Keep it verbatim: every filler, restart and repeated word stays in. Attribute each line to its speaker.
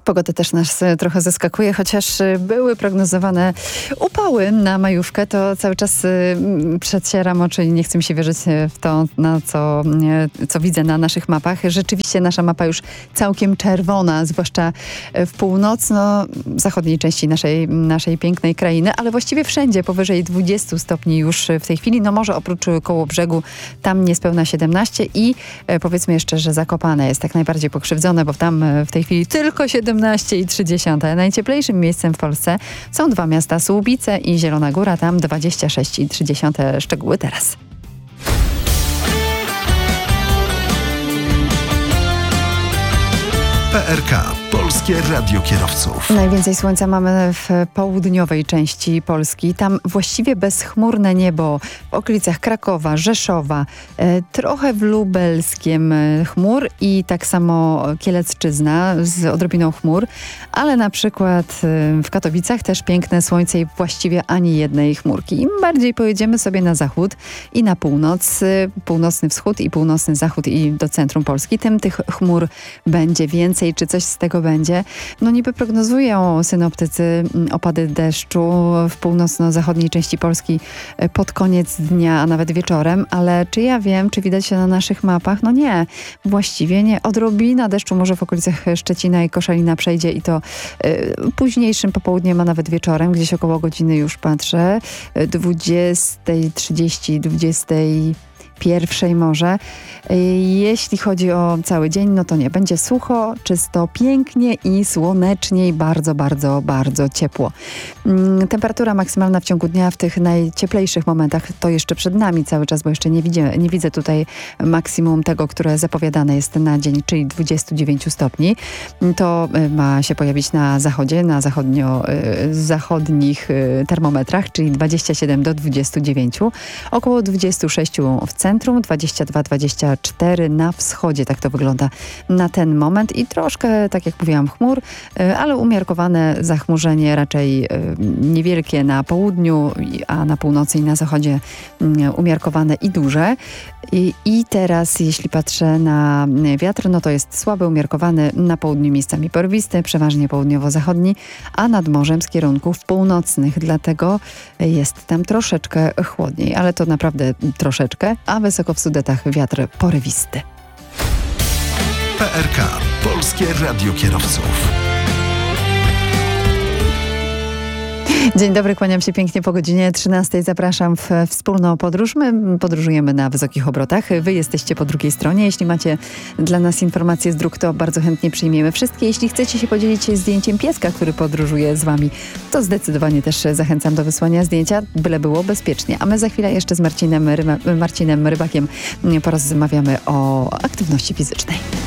Speaker 1: Pogoda też nas trochę zaskakuje, chociaż były prognozowane upały na majówkę, to cały czas przecieram oczy i nie chcę mi się wierzyć w to, na co, co widzę na naszych mapach. Rzeczywiście nasza mapa już całkiem czerwona, zwłaszcza w północno-zachodniej części naszej, naszej pięknej krainy, ale właściwie wszędzie powyżej dwudziestu stopni już w tej chwili. No może oprócz Kołobrzegu, tam niespełna siedemnaście i powiedzmy jeszcze, że Zakopane jest tak najbardziej pokrzywdzone, bo tam w tej chwili tylko siedemnaście i trzy dziesiąte. Najcieplejszym miejscem w Polsce są dwa miasta, Słubice i Zielona Góra, tam dwadzieścia sześć i trzy dziesiąte. Szczegóły teraz.
Speaker 2: P R K. Polskie Radio Kierowców.
Speaker 1: Najwięcej słońca mamy w południowej części Polski. Tam właściwie bezchmurne niebo w okolicach Krakowa, Rzeszowa, e, trochę w Lubelskiem e, chmur i tak samo Kielecczyzna z odrobiną chmur, ale na przykład e, w Katowicach też piękne słońce i właściwie ani jednej chmurki. Im bardziej pojedziemy sobie na zachód i na północ, e, północny wschód i północny zachód i do centrum Polski, tym tych chmur będzie więcej. Czy coś z tego będzie? No niby prognozują synoptycy opady deszczu w północno-zachodniej części Polski pod koniec dnia, a nawet wieczorem, ale czy ja wiem, czy widać się na naszych mapach? No nie, właściwie nie. Odrobina deszczu może w okolicach Szczecina i Koszalina przejdzie i to y, późniejszym popołudniem, a nawet wieczorem, gdzieś około godziny już patrzę, dwudziesta trzydzieści, dwudziestej pierwszej może. Jeśli chodzi o cały dzień, no to nie. Będzie sucho, czysto, pięknie i słonecznie i bardzo, bardzo, bardzo ciepło. Temperatura maksymalna w ciągu dnia w tych najcieplejszych momentach to jeszcze przed nami cały czas, bo jeszcze nie widzę, nie widzę tutaj maksimum tego, które zapowiadane jest na dzień, czyli dwudziestu dziewięciu stopni. To ma się pojawić na zachodzie, na zachodnio, zachodnich termometrach, czyli dwadzieścia siedem do dwudziestu dziewięciu. Około dwudziestu sześciu w centrum, dwadzieścia dwa dwadzieścia cztery na wschodzie. Tak to wygląda na ten moment i troszkę, tak jak mówiłam, chmur, ale umiarkowane zachmurzenie raczej niewielkie na południu, a na północy i na zachodzie umiarkowane i duże. I, i teraz, jeśli patrzę na wiatr, no to jest słaby, umiarkowany, na południu miejscami porwisty, przeważnie południowo-zachodni, a nad morzem z kierunków północnych. Dlatego jest tam troszeczkę chłodniej, ale to naprawdę troszeczkę, a wysoko w Sudetach wiatr porywisty.
Speaker 2: P R K. Polskie Radio Kierowców.
Speaker 1: Dzień dobry, kłaniam się pięknie po godzinie trzynastej. Zapraszam w wspólną podróż. My podróżujemy na wysokich obrotach. Wy jesteście po drugiej stronie. Jeśli macie dla nas informacje z dróg, to bardzo chętnie przyjmiemy wszystkie. Jeśli chcecie się podzielić zdjęciem pieska, który podróżuje z wami, to zdecydowanie też zachęcam do wysłania zdjęcia, byle było bezpiecznie. A my za chwilę jeszcze z Marcinem, Ryma, Marcinem Rybakiem porozmawiamy o aktywności fizycznej.